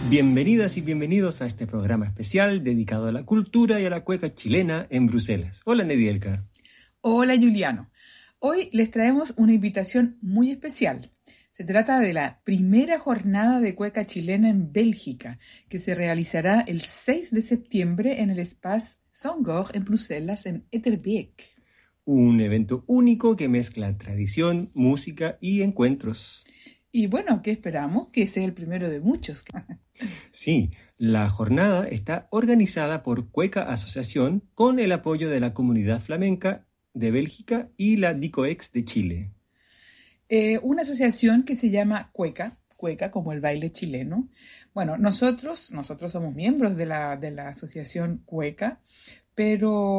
Bienvenidas y bienvenidos a este programa especial dedicado a la cultura y a la cueca chilena en Bruselas. Hola, Nedielka. Hola, Juliano. Hoy les traemos una invitación muy especial. Se trata de la primera jornada de cueca chilena en Bélgica, que se realizará el 6 de septiembre en el Espace Songor en Bruselas, en Etterbeek. Un evento único que mezcla tradición, música y encuentros. Y bueno, ¿qué esperamos? Que ese es el primero de muchos. Sí, la jornada está organizada por Cueca Asociación con el apoyo de la Comunidad Flamenca de Bélgica y la DICOEX de Chile. Una asociación que se llama Cueca, Cueca como el baile chileno. Bueno, nosotros somos miembros de la asociación Cueca, pero